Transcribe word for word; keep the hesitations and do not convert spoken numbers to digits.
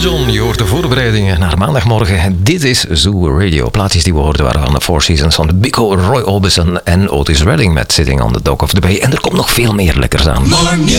John, je hoort de voorbereidingen naar maandagmorgen. Dit is Zoo Radio. Plaatjes die we hoorden waren van de Four Seasons van Biko, Roy Orbison en Otis Redding met Sitting on the Dock of the Bay. En er komt nog veel meer lekkers aan.